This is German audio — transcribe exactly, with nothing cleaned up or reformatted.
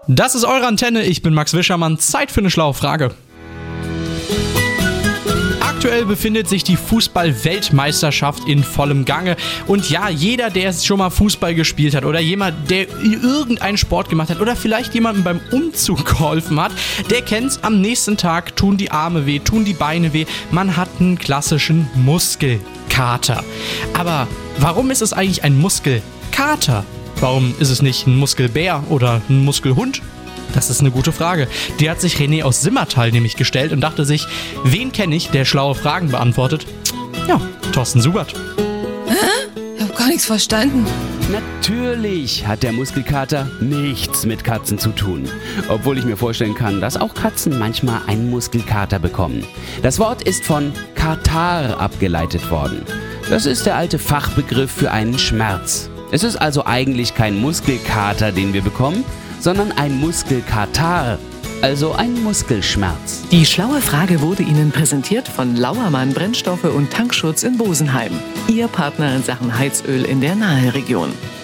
Das ist eure Antenne, ich bin Max Wischermann. Zeit für eine schlaue Frage. Aktuell befindet sich die Fußball-Weltmeisterschaft in vollem Gange. Und ja, jeder, der schon mal Fußball gespielt hat oder jemand, der irgendeinen Sport gemacht hat oder vielleicht jemandem beim Umzug geholfen hat, der kennt's, am nächsten Tag tun die Arme weh, tun die Beine weh. Man hat einen klassischen Muskelkater. Aber warum ist es eigentlich ein Muskelkater? Warum ist es nicht ein Muskelbär oder ein Muskelhund? Das ist eine gute Frage. Die hat sich René aus Simmertal nämlich gestellt und dachte sich, wen kenne ich, der schlaue Fragen beantwortet? Ja, Thorsten Subert. Hä? Ich hab gar nichts verstanden. Natürlich hat der Muskelkater nichts mit Katzen zu tun. Obwohl ich mir vorstellen kann, dass auch Katzen manchmal einen Muskelkater bekommen. Das Wort ist von Katar abgeleitet worden. Das ist der alte Fachbegriff für einen Schmerz. Es ist also eigentlich kein Muskelkater, den wir bekommen, sondern ein Muskelkatar, also ein Muskelschmerz. Die schlaue Frage wurde Ihnen präsentiert von Lauermann Brennstoffe und Tankschutz in Bosenheim. Ihr Partner in Sachen Heizöl in der Naheregion.